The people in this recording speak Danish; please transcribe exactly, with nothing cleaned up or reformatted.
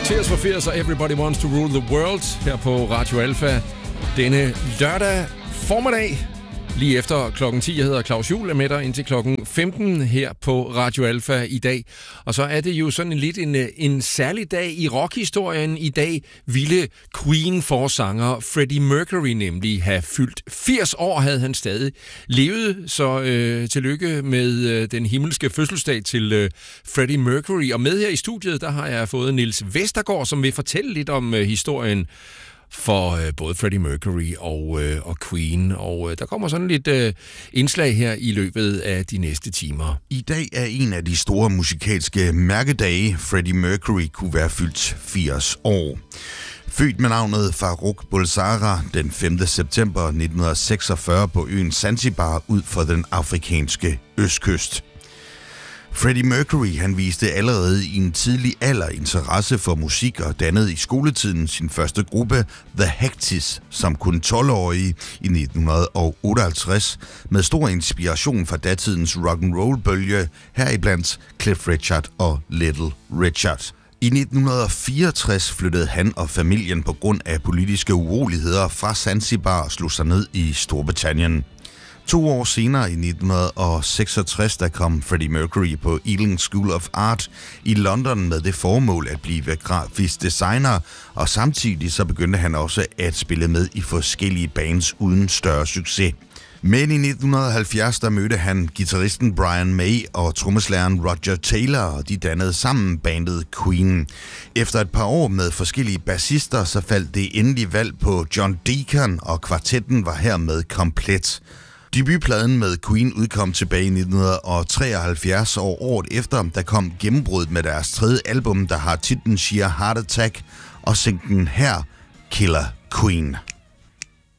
Tears for Fears og Everybody Wants to Rule the World her på Radio Alpha denne lørdag formiddag. Lige efter klokken ti. Jeg hedder Claus Juhl, er med dig indtil klokken femten her på Radio Alpha i dag. Og så er det jo sådan en lidt en, en særlig dag i rockhistorien. I dag ville Queen-forsanger Freddie Mercury nemlig have fyldt firs år, havde han stadig levet. Så øh, tillykke med øh, den himmelske fødselsdag til øh, Freddie Mercury. Og med her i studiet, der har jeg fået Niels Vestergaard, som vil fortælle lidt om øh, historien for øh, både Freddie Mercury og, øh, og Queen. Og øh, der kommer sådan lidt øh, indslag her i løbet af de næste timer. I dag er en af de store musikalske mærkedage. Freddie Mercury kunne være fyldt firs år. Født med navnet Farouk Bulsara den femte september nitten seksogfyrre på øen Zanzibar ud for den afrikanske østkyst. Freddie Mercury han viste allerede i en tidlig alder interesse for musik og dannede i skoletiden sin første gruppe The Hectis som kun tolv-årig i nitten otteoghalvtreds med stor inspiration fra datidens rock'n'roll-bølge, heriblandt Cliff Richard og Little Richard. I nitten fireogtres flyttede han og familien på grund af politiske uroligheder fra Zanzibar og slog sig ned i Storbritannien. To år senere, i nitten seksogtres, der kom Freddie Mercury på Ealing School of Art i London med det formål at blive grafisk designer, og samtidig så begyndte han også at spille med i forskellige bands uden større succes. Men i nitten halvfjerds, der mødte han guitaristen Brian May og trommeslageren Roger Taylor, og de dannede sammen bandet Queen. Efter et par år med forskellige bassister, så faldt det endelige valg på John Deacon, og kvartetten var hermed komplet. Debutpladen med Queen udkom tilbage i nitten treoghalvfjerds, og året efter, der kom gennembruddet med deres tredje album, der har titlen Sheer Heart Attack, og singlen her, Killer Queen.